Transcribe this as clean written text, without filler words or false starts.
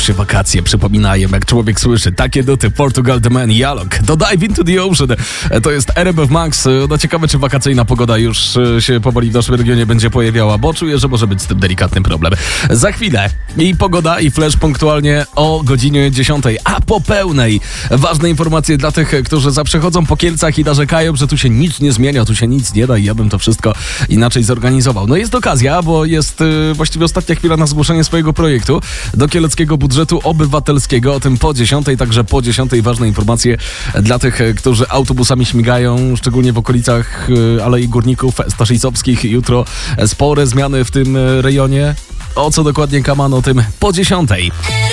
się wakacje przypominają, jak człowiek słyszy takie nuty Portugal The Man, Jalok, to Dive Into The Ocean. To jest RMF Max. No ciekawe, czy wakacyjna pogoda już się powoli w naszym regionie będzie pojawiała, bo czuję, że może być z tym delikatny problem. Za chwilę i pogoda, i flash punktualnie o godzinie 10, a po pełnej ważne informacje dla tych, którzy zawsze chodzą po Kielcach i narzekają, że tu się nic nie zmienia, tu się nic nie da i ja bym to wszystko inaczej zorganizował. No jest okazja, bo jest właściwie ostatnia chwila na zgłoszenie swojego projektu do Kieleckiego Budżetu Obywatelskiego, o tym po 10, także po 10 ważne informacje dla tych, którzy autobusami śmigają, szczególnie w okolicach Alei Górników Staszickich. Jutro spore zmiany w tym rejonie. O co dokładnie kaman, o tym po 10.